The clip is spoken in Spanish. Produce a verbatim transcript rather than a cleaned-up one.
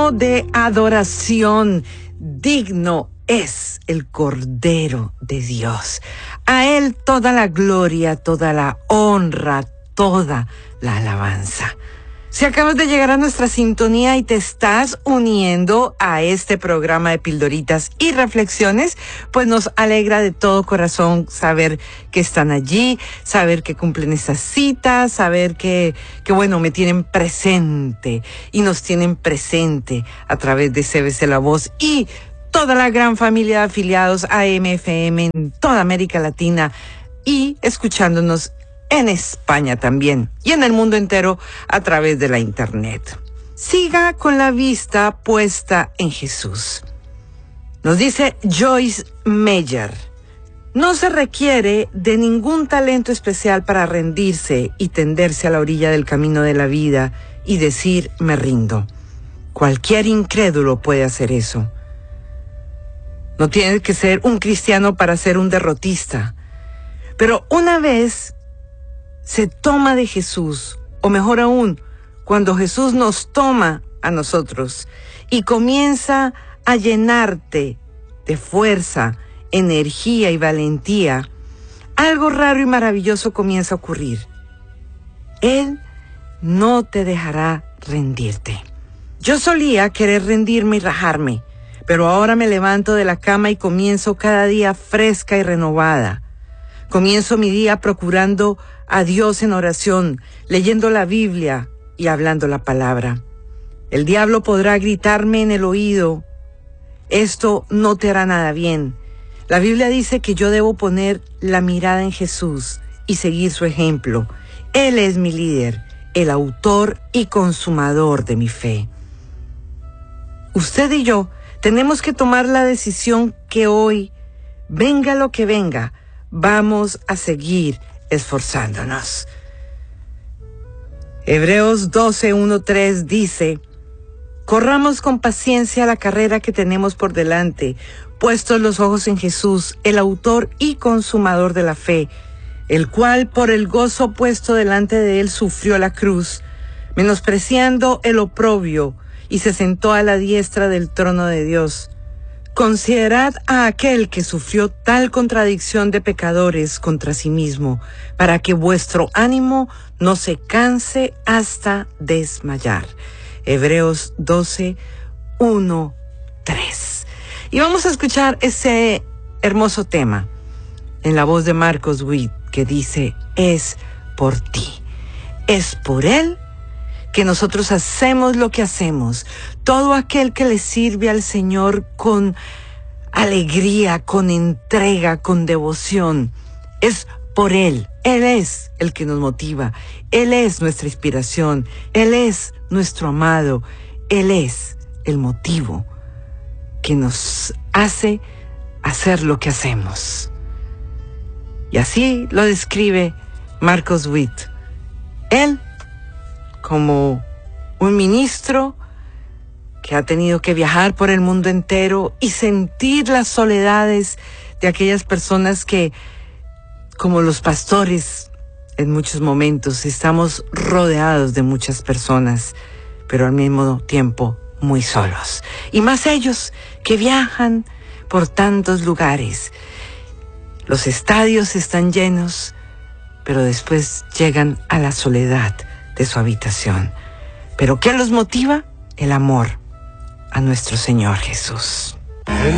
digno de adoración, digno es el Cordero de Dios. A Él toda la gloria, toda la honra, toda la alabanza. Si acabas de llegar a nuestra sintonía y te estás uniendo a este programa de Pildoritas y Reflexiones, pues nos alegra de todo corazón saber que están allí, saber que cumplen esas citas, saber que, que bueno, me tienen presente y nos tienen presente a través de C B C La Voz y toda la gran familia de afiliados a M F M en toda América Latina y escuchándonos en España también y en el mundo entero a través de la internet. Siga con la vista puesta en Jesús. Nos dice Joyce Meyer, no se requiere de ningún talento especial para rendirse y tenderse a la orilla del camino de la vida y decir me rindo. Cualquier incrédulo puede hacer eso. No tienes que ser un cristiano para ser un derrotista. Pero una vez se toma de Jesús, o mejor aún, cuando Jesús nos toma a nosotros y comienza a llenarte de fuerza, energía y valentía, algo raro y maravilloso comienza a ocurrir. Él no te dejará rendirte. Yo solía querer rendirme y rajarme, pero ahora me levanto de la cama y comienzo cada día fresca y renovada. Comienzo mi día procurando a Dios en oración, leyendo la Biblia y hablando la palabra. El diablo podrá gritarme en el oído, esto no te hará nada bien. La Biblia dice que yo debo poner la mirada en Jesús y seguir su ejemplo. Él es mi líder, el autor y consumador de mi fe. Usted y yo tenemos que tomar la decisión que hoy, venga lo que venga, vamos a seguir esforzándonos. Hebreos doce, uno, tres dice, corramos con paciencia la carrera que tenemos por delante, puestos los ojos en Jesús, el autor y consumador de la fe, el cual por el gozo puesto delante de él sufrió la cruz, menospreciando el oprobio, y se sentó a la diestra del trono de Dios. Considerad a aquel que sufrió tal contradicción de pecadores contra sí mismo, para que vuestro ánimo no se canse hasta desmayar. Hebreos doce, uno, tres. Y vamos a escuchar ese hermoso tema en la voz de Marcos Witt que dice, es por ti, es por él que nosotros hacemos lo que hacemos. Todo aquel que le sirve al Señor con alegría, con entrega, con devoción, es por Él. Él es el que nos motiva. Él es nuestra inspiración. Él es nuestro amado. Él es el motivo que nos hace hacer lo que hacemos. Y así lo describe Marcos Witt. Él, como un ministro que ha tenido que viajar por el mundo entero y sentir las soledades de aquellas personas que, como los pastores, en muchos momentos estamos rodeados de muchas personas, pero al mismo tiempo muy solos. Y más ellos que viajan por tantos lugares. Los estadios están llenos, pero después llegan a la soledad de su habitación. ¿Pero qué los motiva? El amor a nuestro Señor Jesús. En